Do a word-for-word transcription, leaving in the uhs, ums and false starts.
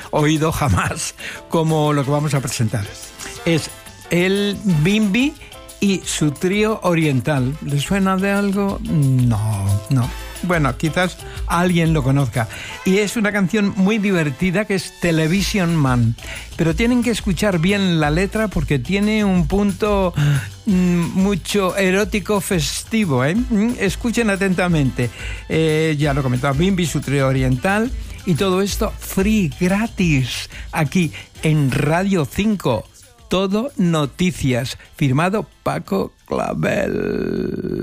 oído jamás como lo que vamos a presentar. Es el Bimbi y su trío oriental. ¿Le suena de algo? No, no. Bueno, quizás alguien lo conozca. Y es una canción muy divertida que es Television Man. Pero tienen que escuchar bien la letra porque tiene un punto mmm, mucho erótico festivo, ¿eh? Escuchen atentamente. Eh, ya lo comentaba, Bimbi, su trío oriental. Y todo esto free, gratis, aquí en Radio cinco. Todo noticias. Firmado Paco Clavel.